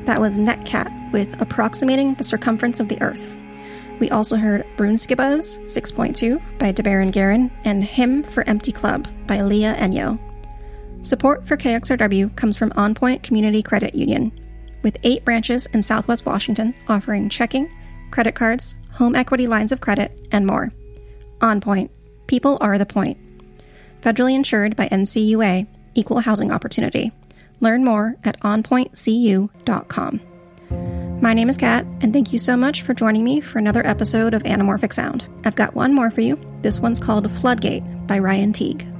That was Netcat with Approximating the Circumference of the Earth. We also heard Brunskibuzz 6.2 by DeBaron Guerin and Hymn for Empty Club by Leah Enyo. Support for KXRW comes from OnPoint Community Credit Union, with 8 branches in Southwest Washington offering checking, credit cards, home equity lines of credit, and more. OnPoint. People are the point. Federally insured by NCUA, Equal Housing Opportunity. Learn more at onpointcu.com. My name is Kat, and thank you so much for joining me for another episode of Anamorphic Sound. I've got one more for you. This one's called Floodgate by Ryan Teague.